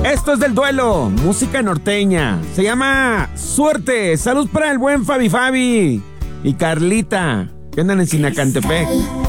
Esto es del duelo, música norteña. Se llama Suerte. Salud para el buen Fabi y Carlita, que andan en Sinacantepec.